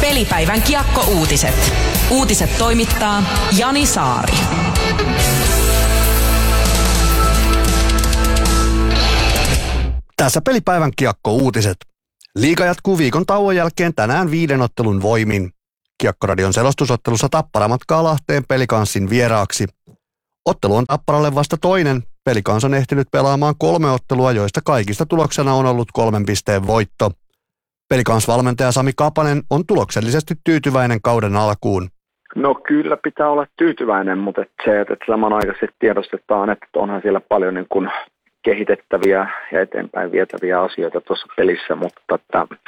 Pelipäivän Kiekko-uutiset. Uutiset toimittaa Jani Saari. Tässä Pelipäivän Kiekko-uutiset. Liiga jatkuu viikon tauon jälkeen tänään 5 ottelun voimin. Kiekkoradion selostusottelussa Tappara matkaa Lahteen Pelikanssin vieraaksi. Ottelu on Tapparalle vasta toinen. Pelikans on ehtinyt pelaamaan 3 ottelua, joista kaikista tuloksena on ollut 3 pisteen voitto. Pelikans-valmentaja Sami Kapanen on tuloksellisesti tyytyväinen kauden alkuun. No kyllä pitää olla tyytyväinen, mutta että samanaikaisesti tiedostetaan, että onhan siellä paljon niin kuin kehitettäviä ja eteenpäin vietäviä asioita tuossa pelissä, mutta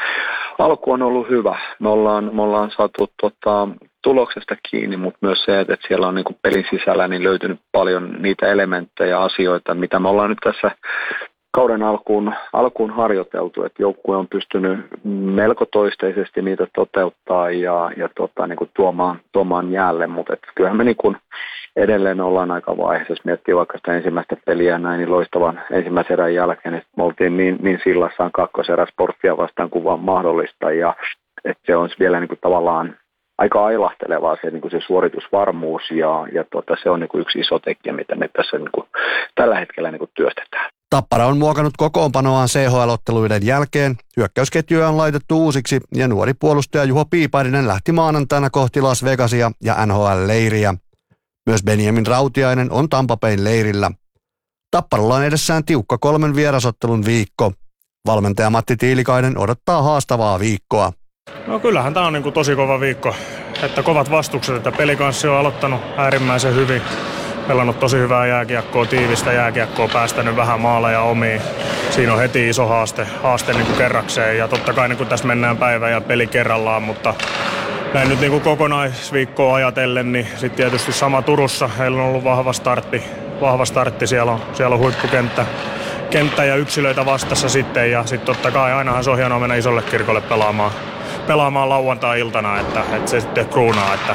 alku on ollut hyvä. Me ollaan saatu tuloksesta kiinni, mutta myös se, että siellä on niin kuin pelin sisällä niin löytynyt paljon niitä elementtejä ja asioita, mitä me ollaan nyt tässä kauden alkuun harjoiteltu, että joukkue on pystynyt melko toisteisesti niitä toteuttaa ja niin kuin tuomaan jäälle, mutta kyllähän me niin kuin edelleen ollaan aika vaiheessa, jos miettii vaikka sitä ensimmäistä peliä näin, niin loistavan ensimmäisen erän jälkeen, että me oltiin niin sillassaan kakkoserä Sporttia vastaan kuin vaan mahdollista, ja että se on vielä niin kuin tavallaan aika ailahtelevaa se, niin kuin se suoritusvarmuus, ja se on niin kuin yksi iso tekijä, mitä me tässä niin kuin tällä hetkellä niin kuin työstetään. Tappara on muokannut kokoonpanoaan CHL-otteluiden jälkeen. Hyökkäysketjuja on laitettu uusiksi ja nuori puolustaja Juho Piiparinen lähti maanantaina kohti Las Vegasia ja NHL-leiriä. Myös Benjamin Rautiainen on Tampa Bayn leirillä. Tapparalla on edessään tiukka 3 vierasottelun viikko. Valmentaja Matti Tiilikainen odottaa haastavaa viikkoa. No kyllähän tämä on niin kuin tosi kova viikko. Että kovat vastukset, että Pelikanssi on aloittanut äärimmäisen hyvin. Pelannut tosi hyvää jääkiekkoa, tiivistä jääkiekkoa, päästänyt vähän maaleja omiin. Siinä on heti iso haaste niin kuin kerrakseen. Ja totta kai niin kuin tässä mennään päivä ja peli kerrallaan, mutta näin nyt niin kuin kokonaisviikkoa ajatellen, niin sitten tietysti sama Turussa. Heillä on ollut vahva startti. Siellä on huippukenttä ja yksilöitä vastassa sitten. Ja sitten totta kai ainahan se on hienoa mennä isolle kirkolle pelaamaan lauantai-iltana, että se sitten kruunaa, että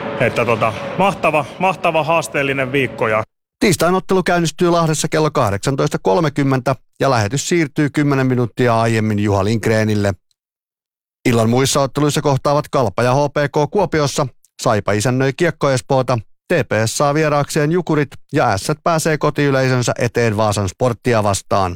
mahtava haasteellinen viikko. Tiistain ottelu käynnistyy Lahdessa kello 18.30 ja lähetys siirtyy 10 minuuttia aiemmin Juha Lindgrenille. Illan muissa otteluissa kohtaavat Kalpa ja HPK Kuopiossa, Saipa isännöi Kiekko Espoota, TPS saa vieraakseen Jukurit ja Ässät pääsee kotiyleisönsä eteen Vaasan Sporttia vastaan.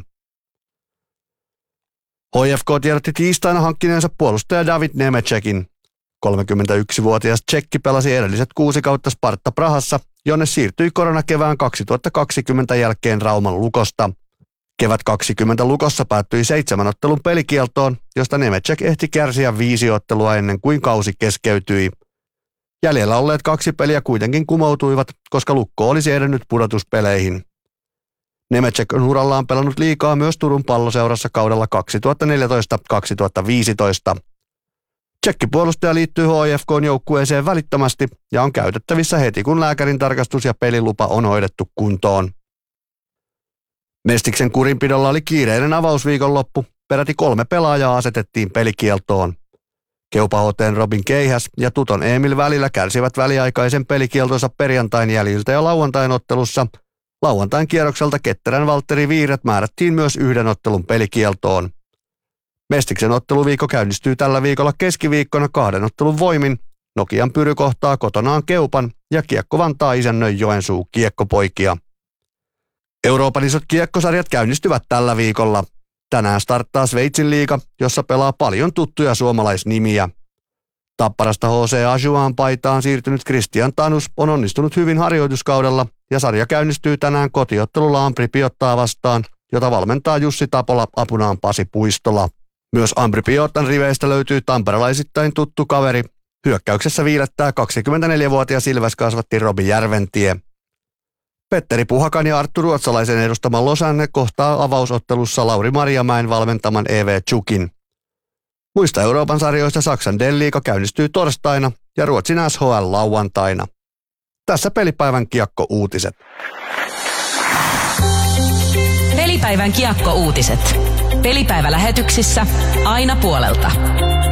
HFK tiedotti tiistaina hankkineensa puolustaja David Nemecekin. 31-vuotias tsekki pelasi edelliset 6 kautta Sparta Prahassa, jonne siirtyi koronakevään 2020 jälkeen Rauman Lukosta. Kevät 20 Lukossa päättyi 7 ottelun pelikieltoon, josta Nemecek ehti kärsiä 5 ottelua ennen kuin kausi keskeytyi. Jäljellä olleet 2 peliä kuitenkin kumoutuivat, koska Lukko olisi edennyt pudotuspeleihin. Nemecek on urallaan pelannut liikaa myös Turun Palloseurassa kaudella 2014-2015. Tsekkipuolustaja liittyy HFK:n joukkueeseen välittömästi ja on käytettävissä heti, kun lääkärin tarkastus ja pelilupa on hoidettu kuntoon. Mestiksen kurinpidolla oli kiireinen avausviikonloppu. Peräti 3 pelaajaa asetettiin pelikieltoon. Keupa HT:n Robin Keihäs ja Tuton Emil välillä kärsivät väliaikaisen pelikieltonsa perjantain jäljiltä ja lauantain ottelussa. Lauantain kierrokselta ketterän Valtteri Viiret määrättiin myös 1 ottelun pelikieltoon. Mestiksen otteluviikko käynnistyy tällä viikolla keskiviikkona 2 ottelun voimin. Nokian Pyry kohtaa kotonaan Keupan ja Kiekko Vantaa isännöi Joensuu Kiekkopoikia. Euroopan isot kiekkosarjat käynnistyvät tällä viikolla. Tänään starttaa Sveitsin liiga, jossa pelaa paljon tuttuja suomalaisnimiä. Tapparasta HC Ajuaan paitaan siirtynyt Christian Tanus on onnistunut hyvin harjoituskaudella ja sarja käynnistyy tänään kotiottelulla Ambri Piottaa vastaan, jota valmentaa Jussi Tapola apunaan Pasi Puistola. Myös Ambri Piottan riveistä löytyy tamperelaisittain tuttu kaveri. Hyökkäyksessä viilettää 24-vuotias Ilves-kasvatti Robi Järventie. Petteri Puhakan ja Arttu Ruotsalaisen edustama Losanne kohtaa avausottelussa Lauri Marjamäen valmentaman EV Chukin. Muista Euroopan sarjoista Saksan D-liiga käynnistyy torstaina ja Ruotsin SHL lauantaina. Tässä Pelipäivän Kiekko-uutiset. Pelipäivän Kiekko-uutiset. Pelipäivälähetyksissä aina puolelta.